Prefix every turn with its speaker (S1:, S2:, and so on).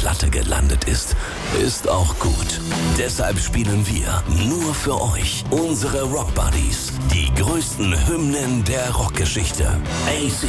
S1: Platte gelandet ist, ist auch gut. Deshalb spielen wir nur für euch unsere Rock Buddies. Die größten Hymnen der Rockgeschichte. AC/DC,